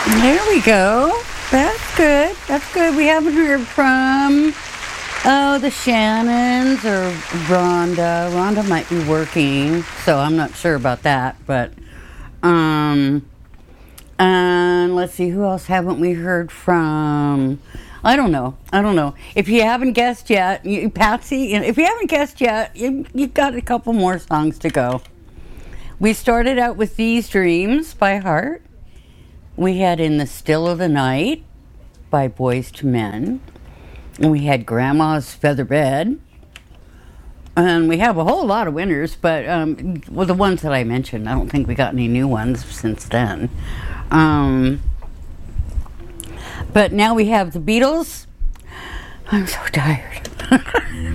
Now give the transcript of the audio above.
There we go. That's good. That's good. We haven't heard from, the Shannons or Rhonda. Rhonda might be working, so I'm not sure about that. But, and let's see, who else haven't we heard from? I don't know. If you haven't guessed yet, Patsy, if you haven't guessed yet, you've got a couple more songs to go. We started out with These Dreams by Heart. We had In the Still of the Night by Boyz II Men. And we had Grandma's Feather Bed. And we have a whole lot of winners, but the ones that I mentioned, I don't think we got any new ones since then. But now we have the Beatles. I'm so tired.